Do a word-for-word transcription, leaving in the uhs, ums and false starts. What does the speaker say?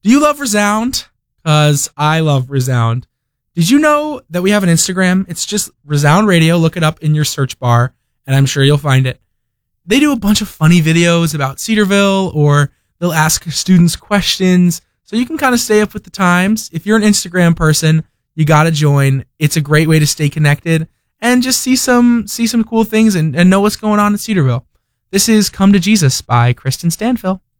Do you love Resound? Because I love Resound. Did you know that we have an Instagram? It's just Resound Radio. Look it up in your search bar, and I'm sure you'll find it. They do a bunch of funny videos about Cedarville, or they'll ask students questions, so you can kind of stay up with the times. If you're an Instagram person, you got to join. It's a great way to stay connected and just see some see some cool things and, and know what's going on in Cedarville. This is Come to Jesus by Kristen Stanfill.